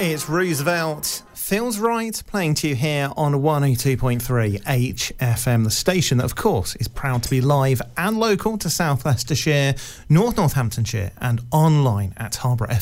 It's Roosevelt. Feels Right, playing to you here on 102.3 HFM, the station that, of course, is proud to be live and local to South Leicestershire, North Northamptonshire, and online at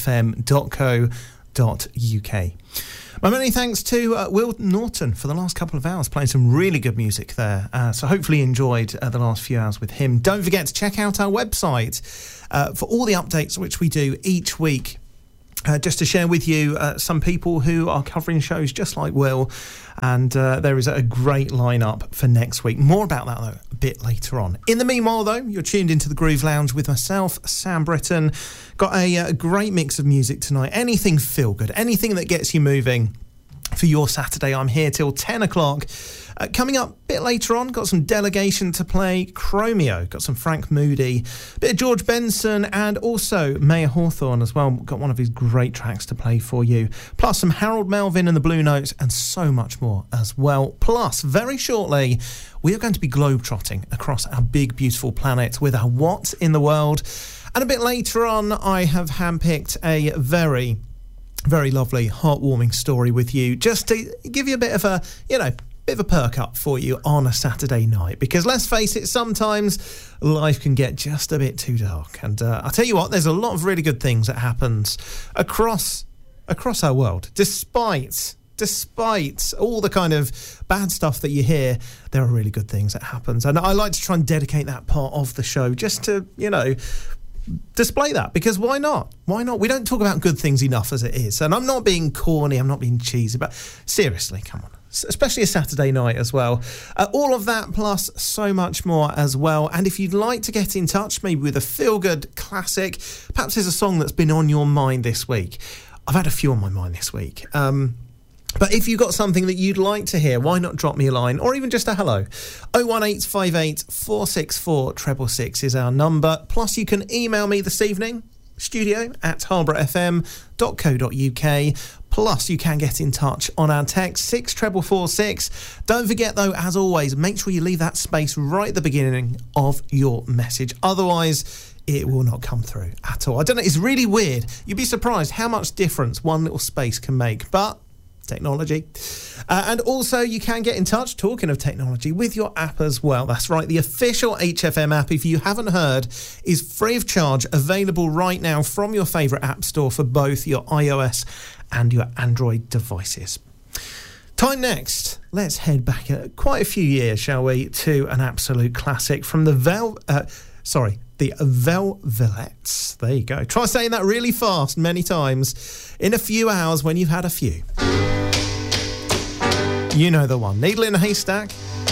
harbourfm.co.uk. My many thanks to Will Norton for the last couple of hours, playing some really good music there. So hopefully you enjoyed the last few hours with him. Don't forget to check out our website for all the updates which we do each week. Just to share with you some people who are covering shows just like Will, and there is a great lineup for next week. More about that, though, a bit later on. In the meanwhile, though, you're tuned into the Groove Lounge with myself, Sam Britton. Got a great mix of music tonight. Anything feel good, anything that gets you moving for your Saturday. I'm here till 10 o'clock. Coming up a bit later on, got some Delegation to play, Chromeo, got some Frank Moody, a bit of George Benson, and also Mayor Hawthorne as well. Got one of his great tracks to play for you. Plus some Harold Melvin and the Blue Notes, and so much more as well. Plus, very shortly, we are going to be globetrotting across our big, beautiful planet with our What in the World. And a bit later on, I have handpicked a very, very lovely, heartwarming story with you, just to give you a bit of a, bit of a perk up for you on a Saturday night, because let's face it, sometimes life can get just a bit too dark, and I'll tell you what, there's a lot of really good things that happens across our world. Despite all the kind of bad stuff that you hear, there are really good things that happens, and I like to try and dedicate that part of the show just to display that, because why not? We don't talk about good things enough as it is, and I'm not being corny, I'm not being cheesy, but seriously, come on, especially a Saturday night as well. All of that plus so much more as well. And if you'd like to get in touch maybe with a feel-good classic, perhaps there's a song that's been on your mind this week. I've had a few on my mind this week. But if you've got something that you'd like to hear, why not drop me a line or even just a hello? 01858 464 666 is our number. Plus you can email me this evening, studio@harbourfm.co.uk. Plus, you can get in touch on our text 64446. Don't forget, though, as always, make sure you leave that space right at the beginning of your message. Otherwise, it will not come through at all. I don't know, it's really weird. You'd be surprised how much difference one little space can make, but technology. And also, you can get in touch, talking of technology, with your app as well. That's right, the official HFM app, if you haven't heard, is free of charge, available right now from your favourite app store for both your iOS and your Android devices. Time next, let's head back quite a few years, shall we, to an absolute classic from the Velvelettes. There you go. Try saying that really fast many times in a few hours when you've had a few. You know the one. Needle in a Haystack.